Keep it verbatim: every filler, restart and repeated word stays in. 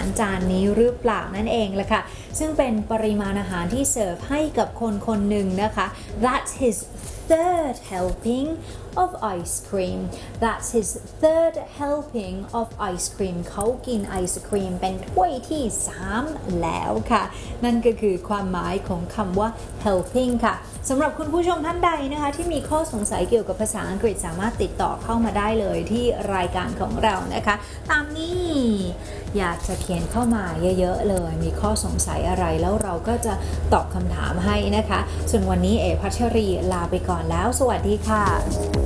จานนี้หรือเปล่านั่นเองแหละค่ะซึ่งเป็นปริมาณอาหารที่เสิร์ฟให้กับคนคนหนึ่งนะคะ That's his third helping of ice cream That's his third helping of ice cream เขากินไอศครีมเป็นถ้วยที่สามแล้วค่ะนั่นก็คือความหมายของคำว่า helping ค่ะสำหรับคุณผู้ชมท่านใดนะคะที่มีข้อสงสัยเกี่ยวกับภาษาอังกฤษสามารถติดต่อเข้ามาได้เลยที่รายการของเรานะคะตามนี้อยากจะเขียนเข้ามาเยอะๆเลยมีข้อสงสัยอะไรแล้วเราก็จะตอบคำถามให้นะคะส่วนวันนี้เอพัชรีลาไปก่อนแล้วสวัสดีค่ะ